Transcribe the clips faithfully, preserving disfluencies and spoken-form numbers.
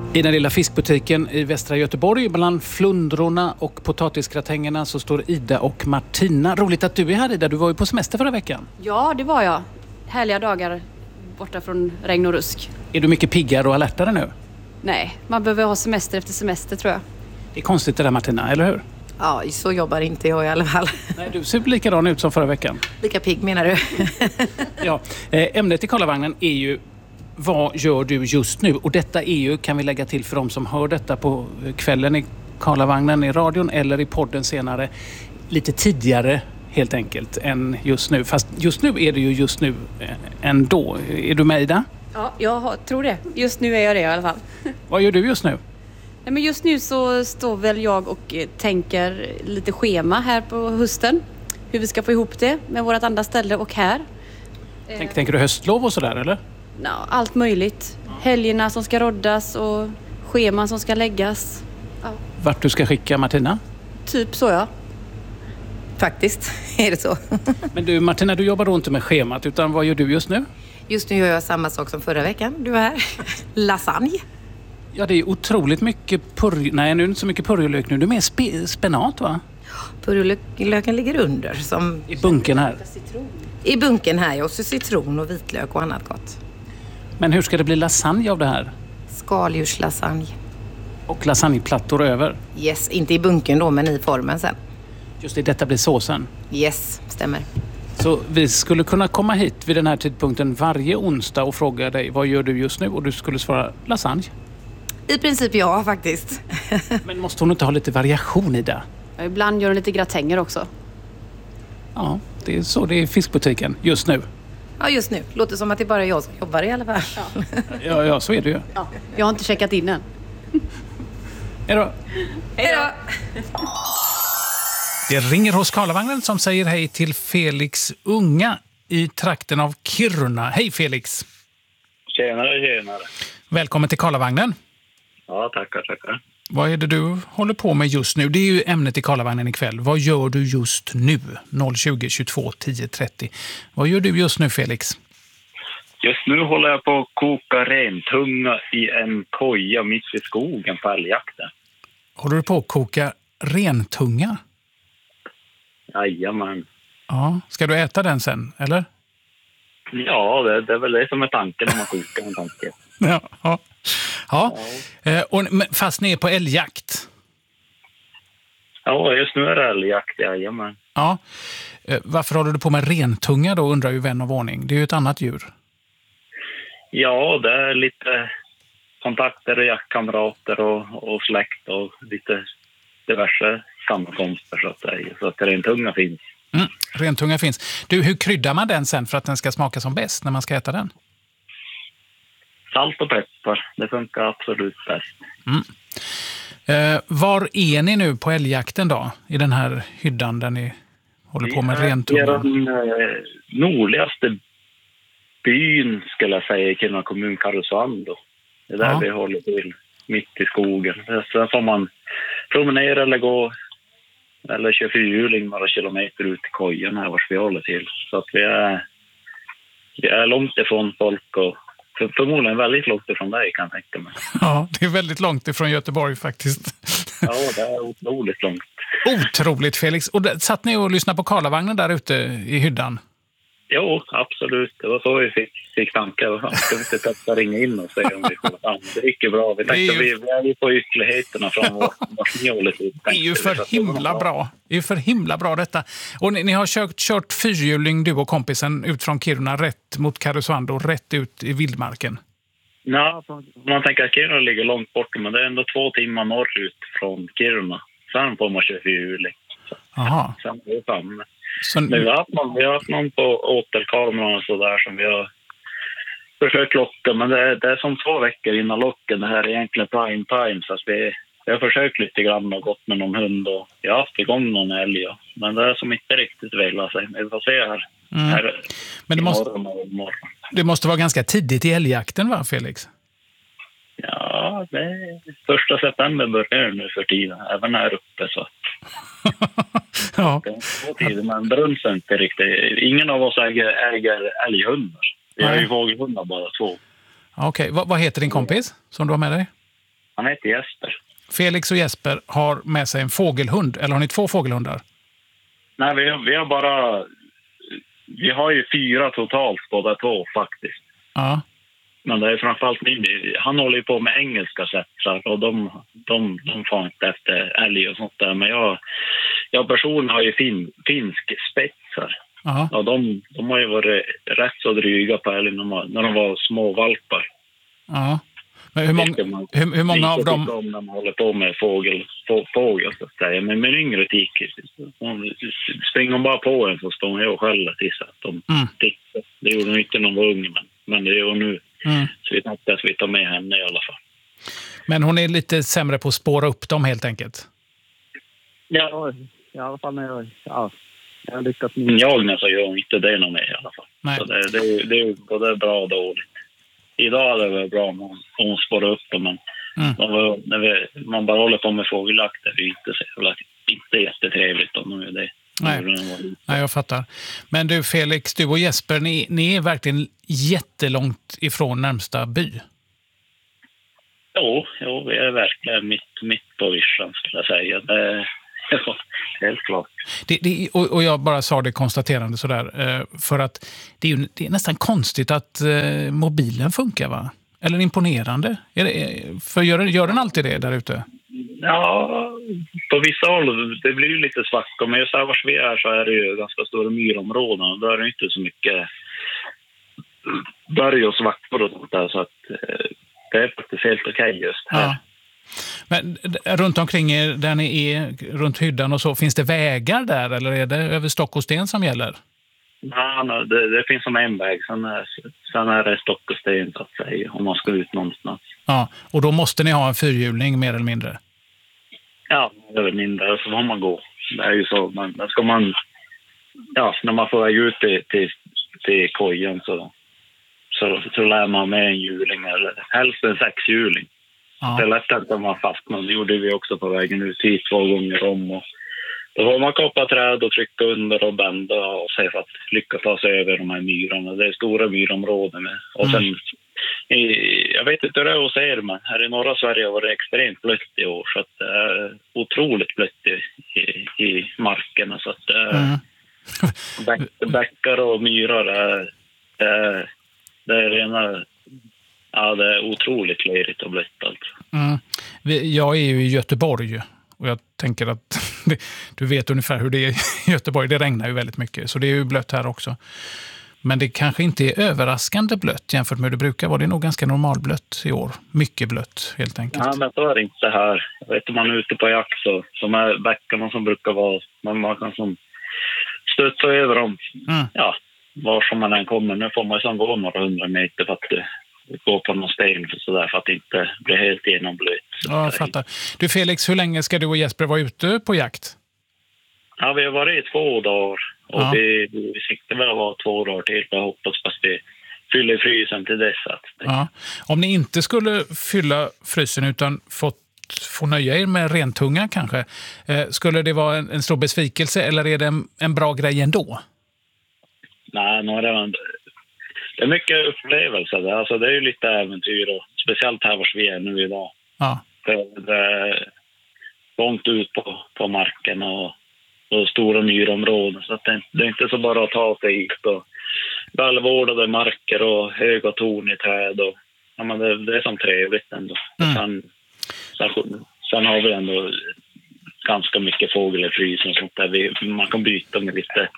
I den lilla fiskbutiken i västra Göteborg bland flundrorna och potatisgratängerna så står Ida och Martina. Roligt att du är här, Ida. Du var ju på semester förra veckan. Ja, det var jag. Härliga dagar borta från regn och rusk. Är du mycket piggare och alertare nu? Nej, man behöver ha semester efter semester tror jag. Det är konstigt det där, Martina, eller hur? Ja, så jobbar inte jag i alla fall. Nej, du ser likadan ut som förra veckan. Lika pigg menar du? Ja, ämnet i Karlavagnen är ju vad gör du just nu? Och detta är ju, kan vi lägga till för de som hör detta på kvällen i Karlavagnen i radion eller i podden senare, lite tidigare helt enkelt än just nu. Fast just nu är det ju just nu ändå. Är du med, Ida? Ja, jag tror det. Just nu är jag det i alla fall. Vad gör du just nu? Nej, men just nu så står väl jag och tänker lite schema här på hösten. Hur vi ska få ihop det med vårt andra ställe och här. Tänk, tänker du höstlov och sådär, eller? Ja, allt möjligt. Helgerna som ska roddas och scheman som ska läggas. Ja. Vart du ska skicka Martina? Typ så, ja. Faktiskt är det så. Men du Martina, du jobbar då inte med schemat utan vad gör du just nu? Just nu gör jag samma sak som förra veckan. Du var här. Lasagne. Ja, det är otroligt mycket purj... Nej, nu är det inte så mycket purjolök nu. Du är mer spe... spenat, va? Purjolöken ligger under. Som... I bunken här. I bunken här, och så citron och vitlök och annat gott. Men hur ska det bli lasagne av det här? Skaldjurslasagne. Och lasagneplattor över? Yes, inte i bunken då, men i formen sen. Just det, detta blir såsen? Yes, stämmer. Så vi skulle kunna komma hit vid den här tidpunkten varje onsdag och fråga dig, vad gör du just nu? Och du skulle svara lasagne. I princip ja, faktiskt. Men måste hon inte ha lite variation i det? Ja, ibland gör hon lite gratänger också. Ja, det är så det är i fiskbutiken just nu. Ja, just nu. Låter som att det bara är jag som jobbar i alla fall. Ja, ja, ja så är det ju. Ja, jag har inte checkat in än. Hej då! Hej då! Det ringer hos Karlavagnen som säger hej till Felix Unga i trakten av Kiruna. Hej Felix! Tjenare, tjenare. Välkommen till Karlavagnen. Ja, tackar, tackar. Vad är det du håller på med just nu? Det är ju ämnet i Karlavagnen ikväll. Vad gör du just nu? noll tjugo, tjugotvå, tio, trettio. Vad gör du just nu, Felix? Just nu håller jag på att koka rentunga i en koja mitt i skogen på älgjakten. Håller du på att koka rentunga? Jajamän. Ja, ska du äta den sen, eller? Ja, det, det är väl det som är tanken när man kokar en tanke. Ja, ja. ja. ja. Och, fast ni är på älgjakt? Ja, just nu är det älgjakt, jajamän. Ja. Varför håller du på med rentunga då, undrar ju vän av ordning? Det är ju ett annat djur. Ja, det är lite kontakter och jaktkamrater och, och släkt och lite diverse sammankomster så att säga. Så att rentunga finns. Mm, rentunga finns. Du, hur kryddar man den sen för att den ska smaka som bäst när man ska äta den? Salt och peppar, det funkar absolut bäst. Mm. Eh, var är ni nu på älgjakten då? I den här hyddan där ni håller på med rentunga? Det är den eh, nordligaste byn skulle jag säga i Kiruna kommun, Karesuando. Det är där ja. vi håller till, mitt i skogen. Sen får man promenera eller gå eller köra fyrhjuling några kilometer ut i kojan här vars vi håller till. Så att vi är, vi är långt ifrån folk och för, förmodligen väldigt långt ifrån dig kan jag tänka mig. Ja, det är väldigt långt ifrån Göteborg faktiskt. Ja, det är otroligt långt. Otroligt, Felix. Och där, satt ni och lyssnade på Karlavagnen där ute i hyddan? Jo, absolut. Det var så vi fick, fick tankar. Ska vi inte testa ringa in och säga om vi får fram. Det gick ju bra. Vi tänkte ju... vi, vi är ju på ytterligheterna från vårt mjålet. Det är ju för himla bra. Det är ju för himla bra detta. Och ni, ni har kört, kört fyrhjuling, du och kompisen, ut från Kiruna rätt mot Karesuando, rätt ut i vildmarken. Ja, man tänker att Kiruna ligger långt bort, men det är ändå två timmar norrut från Kiruna. Sen får man köra fyrhjuling. Jaha. Sen är det framme. Så... Men vi har haft någon, vi har haft någon på återkameran och sådär som vi har försökt locka. Men det är, det är som två veckor innan locken. Det här är egentligen prime time. Så att vi, vi har försökt lite grann och gått med någon hund. Och jag har haft igång någon älg. Ja. Men det är som inte riktigt velat sig. Vi får se här. Mm. här Men det måste, det måste vara ganska tidigt i älgjakten, va, Felix? Ja, det är första september börjar nu för tiden. Även här uppe så. Ja. Men brunsen inte riktigt. Ingen av oss äger, äger älghundar. Vi har ju fågelhundar bara två. Okej, okay. vad, vad heter din kompis som du har med dig? Han heter Jesper. Felix och Jesper har med sig en fågelhund. Eller har ni två fågelhundar? Nej, vi har, vi har bara... Vi har ju fyra totalt båda två faktiskt. Ja. Men det är framförallt min. Han håller ju på med engelska sättar och de, de, de får inte efter älg och sånt där. Men jag, jag personligen har ju fin, finsk spetsar. Ja. Och de, de har ju varit rätt så dryga på älg när de, när de var små valpar. Ja. Men hur många, hur, hur många av dem... Om de håller på med fågel, få, fågel så att säga. Men min yngre tiker, springer de bara på en så står jag och skäller tills att de Mm. tittar. Det gjorde de inte när de var ung, men, men det gör nu. Mm. Så vi tänkte att vi tar med henne i alla fall. Men hon är lite sämre på att spåra upp dem helt enkelt. Ja, I alla fall när jag, ja, jag har lyckats med. men jag när så gör hon inte det någon mer i alla fall. Nej. Så det, det, är- det är ju både bra och dåligt. Idag är det väl bra om hon, om hon spårar upp dem, men Mm. man, var- när vi, man bara håller på med fågeljakt är det inte så jävla, inte jättetrevligt om de gör det. Nej. Nej, jag fattar. Men du Felix, du och Jesper, ni, ni är verkligen jättelångt ifrån närmsta by. Jo, jo, vi är verkligen mitt, mitt på vischan skulle jag säga. Det, ja, helt klart. Det, det, och, och jag bara sa det konstaterande sådär, eh, för att det är, ju, det är nästan konstigt att eh, mobilen funkar, va? Eller imponerande. Är det, för gör, den- gör den alltid det där ute? Ja, på vissa håll det blir ju lite svackor, men just här vars vi är så är det ju ganska stora myrområden och då är det inte så mycket berg och svackor och sånt där, så att eh, det är faktiskt helt okej just här. Ja. Men d- runt omkring er, där ni är, runt hyddan och så, finns det vägar där eller är det över stock och sten som gäller? Ja, nej, det, det finns som en väg, sen är, sen är det stock och sten så att säga, om man ska ut någonstans. Ja, och då måste ni ha en fyrhjuling mer eller mindre. Ja, över mindre, så får man gå. Det är ju så, men men ska man, ja, när man får väg ut till, till, till kojan så, så, så lär man med en hjuling, eller helst en sexhjuling. Det är Ja. lätt att man fastnar, det gjorde vi också på vägen ut hit två gånger om. Och då får man kappa träd och trycka under och bända och se för att lyckas ta sig över de här myrarna. Det är stora myrområden med. Och sen, i, jag vet inte hur det är hos er, men här i norra Sverige var det extremt blött i år. Så att det är otroligt blött i, i, i markerna. Så att det är, Mm. bäck, bäckar och myrar är, det är, det är rena... Ja, det är otroligt lerigt och blött alltså. Mm. Vi- Jag är ju i Göteborg och jag tänker att du vet ungefär hur det är i Göteborg. Det regnar ju väldigt mycket, så det är ju blött här också. Men det kanske inte är överraskande blött jämfört med hur det brukar vara. Det är nog ganska normalblött i år. Mycket blött helt enkelt. Ja, men så är det inte här. Jag vet om man är ute på jakt så de här bäckarna som brukar vara, man, man kan som stötta över dem, Mm. ja, var som man än kommer. Nu får man ju som gå några hundra meter för att eh, gå på någon sten för, sådär, för att inte bli helt genomblöt. Så Ja, jag det- fattar. Du Felix, hur länge ska du och Jesper vara ute på jakt? Ja, vi har varit i två dagar och Ja. vi, vi siktar väl att vara två dagar till. Jag hoppas att vi fyller frysen till dess att Ja. Om ni inte skulle fylla frysen utan fått få nöja er med rentunga kanske, eh, skulle det vara en, en stor besvikelse eller är det en, en bra grej ändå? nej, nu är det, det är mycket upplevelser. där. Alltså, det är ju lite äventyr och speciellt här vars vi är nu idag. Ja. Det, det är långt ut på, på marken och, och stora myrområden. Så att det, det är inte så bara att ta sig hit. Och välvårdade marker och höga torn i träd. Och, ja, men det, det är som trevligt ändå. Mm. Sen, sen, sen har vi ändå ganska mycket fågel i frysen. och Sånt där. Vi, man kan byta med lite,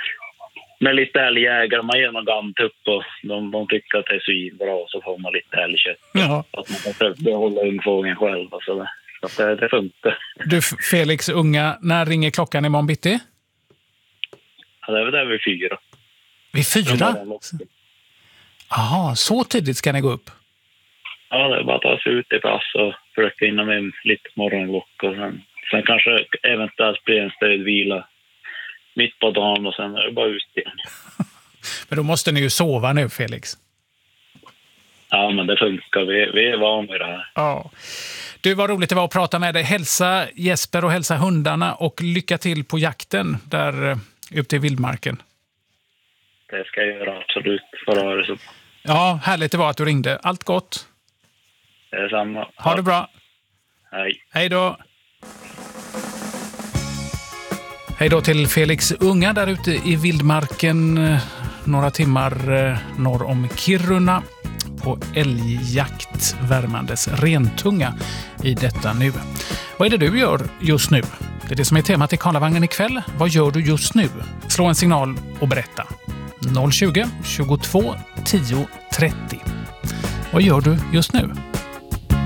med lite älgjägare. Man ger någon gamtupp och de, de tycker att det är svinbra. Så får man lite älgkött. Ja. Att man kan behålla ungfågeln själv och sådär. Så att det, det funkar. Du Felix, unga, när ringer klockan imorgon bitti? Ja, det är väl där vid fyra. Vid fyra? Jaha, så tidigt ska ni gå upp? Ja, det är bara att ta sig ut i pass och försöka hinna med lite morgonlock. Och sen, sen kanske eventuellt blir en stödvila mitt på dagen och sen är det bara ut igen. Men då måste ni ju sova nu, Felix. Ja, men det funkar. Vi, vi är vana vid det här. Ja. Du, var roligt det var att prata med dig. Hälsa Jesper och hälsa hundarna och lycka till på jakten där eh, ute i vildmarken. Det ska jag göra, absolut. För att ha det så. Ja, härligt det var att du ringde. Allt gott. Det är samma. Ha det bra. Hej. Hej då! Hej då till Felix Unga där ute i vildmarken några timmar norr om Kiruna på älgjakt värmandes rentunga i detta nu. Vad är det du gör just nu? Det är det som är temat i Karlavagnen ikväll. Vad gör du just nu? Slå en signal och berätta. noll tjugo, tjugotvå, tio, trettio. Vad gör du just nu?